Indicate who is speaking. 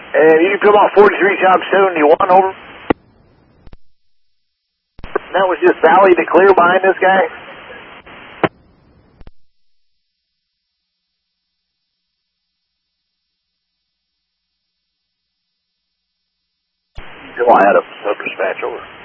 Speaker 1: And you come off 43 job soon, you won over. That was just Valley to clear behind this guy. Come on, Adam. Dispatch over.